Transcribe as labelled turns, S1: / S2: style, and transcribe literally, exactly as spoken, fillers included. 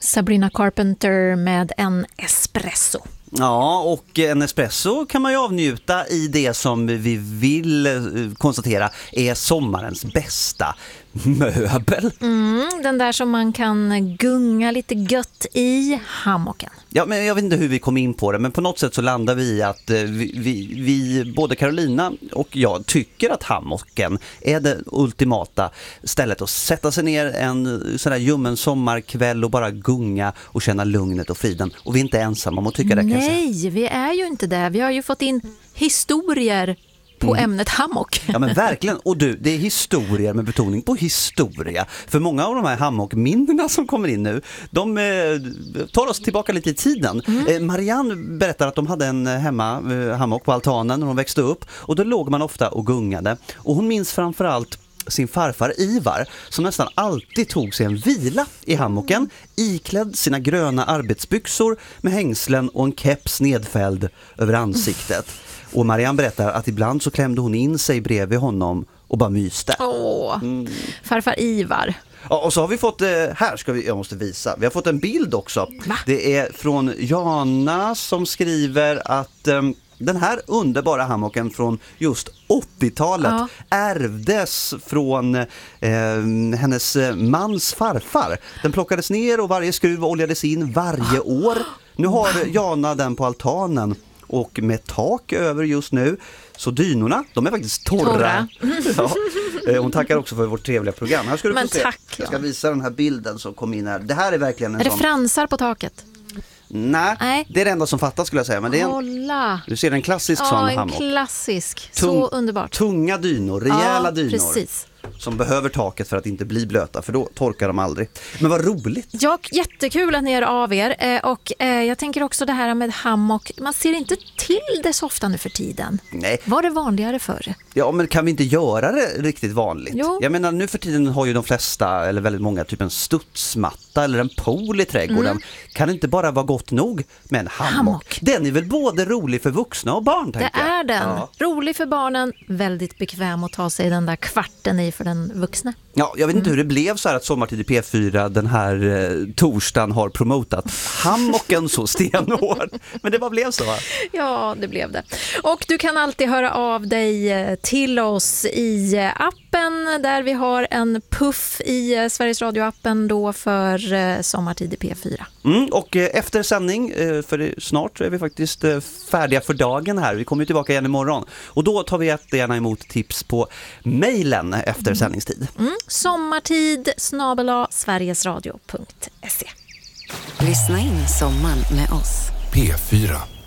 S1: Sabrina Carpenter med en espresso.
S2: Ja, och en espresso kan man ju avnjuta i det som vi vill konstatera är sommarens bästa möbel.
S1: Mm, den där som man kan gunga lite gött i, hammocken.
S2: Ja, men jag vet inte hur vi kom in på det, men på något sätt så landar vi i att vi, vi, vi både Carolina och jag tycker att hammocken är det ultimata stället att sätta sig ner en sån där ljummen sommarkväll och bara gunga och känna lugnet och friden. Och vi är inte ensamma om att tycka det.
S1: Nej, vi är ju inte det. Vi har ju fått in historier på mm. ämnet hammock.
S2: Ja, men verkligen. Och du, det är historier med betoning på historia. För många av de här hammockminnena som kommer in nu, de eh, tar oss tillbaka lite i tiden. Mm. Eh, Marianne berättar att de hade en hemma eh, hammock på altanen när de växte upp. Och då låg man ofta och gungade. Och hon minns framförallt sin farfar Ivar som nästan alltid tog sig en vila i hammocken, iklädd sina gröna arbetsbyxor med hängslen och en keps nedfälld över ansiktet. Och Marianne berättar att ibland så klämde hon in sig bredvid honom och bara myste.
S1: Åh, mm. farfar Ivar.
S2: Ja, och så har vi fått, här ska vi, jag måste visa, vi har fått en bild också.
S1: Va?
S2: Det är från Jana som skriver att um, den här underbara hammocken från just åttiotalet ja. ärvdes från eh, hennes mans farfar. Den plockades ner och varje skruv oljades in varje år. Nu har Jana den på altanen och med tak över just nu. Så dynorna, de är faktiskt torra. torra. Ja. Hon tackar också för vårt trevliga program. Här ska du
S1: Men
S2: få se.
S1: tack.
S2: Jag ska visa den här bilden som kom in här. Det här är verkligen en
S1: är det
S2: sån...
S1: fransar på taket?
S2: Nej, Nej, det är det enda som fattas skulle jag säga. Men det är en...
S1: Hålla.
S2: Du ser en klassisk
S1: ja,
S2: sån
S1: en
S2: hammock.
S1: klassisk.
S2: Tung...
S1: Så underbart.
S2: Tunga dynor, rejäla
S1: ja,
S2: dynor.
S1: Precis.
S2: Som behöver taket för att inte bli blöta, för då torkar de aldrig. Men vad roligt!
S1: Ja, jättekul att ni gör av er. Och jag tänker också det här med hammock. Man ser inte till det så ofta nu för tiden.
S2: Nej.
S1: Var det vanligare förr?
S2: Ja, men kan vi inte göra det riktigt vanligt?
S1: Jo.
S2: Jag menar, nu för tiden har ju de flesta, eller väldigt många, typ en studsmatta eller en pool i trädgården. Mm. Kan det inte bara vara gott nog med en hammock? hammock? Den är väl både rolig för vuxna och barn, tänker
S1: jag. Det är den.
S2: Ja.
S1: Rolig för barnen, väldigt bekväm att ta sig den där kvarten i för den vuxna.
S2: Ja, jag vet inte mm. hur det blev så här att Sommartid i P fyra den här eh, torsdagen har promotat hammocken så stenhårt. Men det bara blev så, va?
S1: Ja, det blev det. Och du kan alltid höra av dig till oss i appen där vi har en puff i Sveriges Radio-appen då för Sommartid i P fyra.
S2: Mm, och eh, efter sändning, eh, för snart är vi faktiskt eh, färdiga för dagen här. Vi kommer ju tillbaka igen imorgon. Och då tar vi jättegärna emot tips på mejlen efter sändningstid.
S1: Mm. Sommartid snabel-a sverigesradio punkt se.
S3: Lyssna in sommaren med oss.
S4: P fyra.